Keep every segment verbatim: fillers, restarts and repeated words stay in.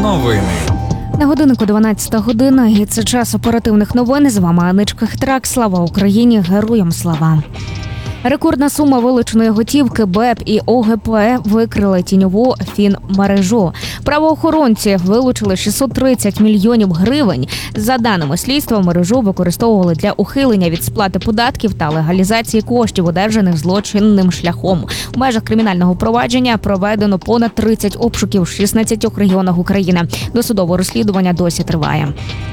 Новини. На годиннику дванадцята година, і це час оперативних новин. З вами Аничка Хитрак. Слава Україні! Героям слава! Рекордна сума вилученої готівки БЕП і ОГП викрили тіньову фінмережу. Правоохоронці вилучили шістсот тридцять мільйонів гривень. За даними слідства, мережу використовували для ухилення від сплати податків та легалізації коштів, одержаних злочинним шляхом. У межах кримінального провадження проведено понад тридцять обшуків в шістнадцятьох регіонах України. Досудове розслідування досі триває.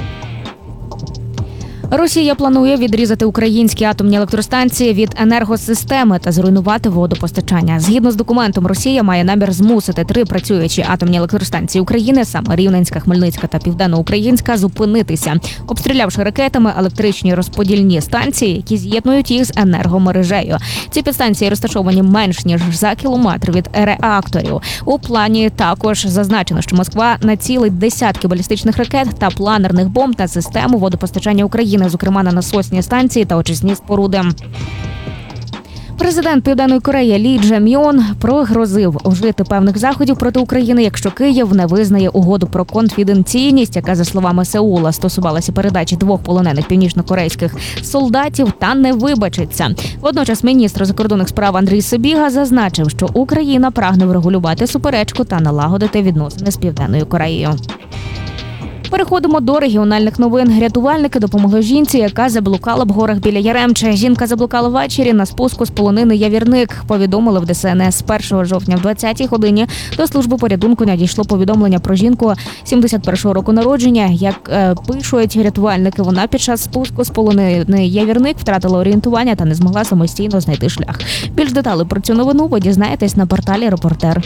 Росія планує відрізати українські атомні електростанції від енергосистеми та зруйнувати водопостачання. Згідно з документом, Росія має намір змусити три працюючі атомні електростанції України, саме Рівненська, Хмельницька та Південноукраїнська, зупинитися, обстрілявши ракетами електричні розподільні станції, які з'єднують їх з енергомережею. Ці підстанції розташовані менш ніж за кілометр від реакторів. У плані також зазначено, що Москва націлить десятки балістичних ракет та планерних бомб на систему водопостачання України, зокрема на насосні станції та очисні споруди. Президент Південної Кореї Лі Дже Мьон пригрозив вжити певних заходів проти України, якщо Київ не визнає угоду про конфіденційність, яка, за словами Сеула, стосувалася передачі двох полонених північнокорейських солдатів, та не вибачиться. Водночас міністр закордонних справ Андрій Сибіга зазначив, що Україна прагне врегулювати суперечку та налагодити відносини з Південною Кореєю. Переходимо до регіональних новин. Рятувальники допомогли жінці, яка заблукала в горах біля Яремча. Жінка заблукала ввечері на спуску з полонини Явірник, повідомили в Де Ес Ен Ес. першого жовтня в двадцятій годині до служби порятунку надійшло повідомлення про жінку сімдесят першого року народження. Як е, пишуть рятувальники, вона під час спуску з полонини Явірник втратила орієнтування та не змогла самостійно знайти шлях. Більш деталей про цю новину ви дізнаєтесь на порталі «Репортер».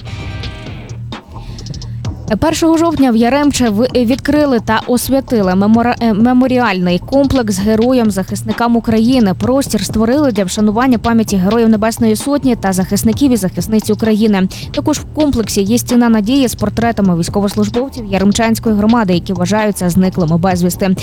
першого жовтня в Яремче відкрили та освятили меморіальний комплекс героям-захисникам України. Простір створили для вшанування пам'яті Героїв Небесної Сотні та захисників і захисниць України. Також в комплексі є стіна надії з портретами військовослужбовців Яремчанської громади, які вважаються зниклими безвісти.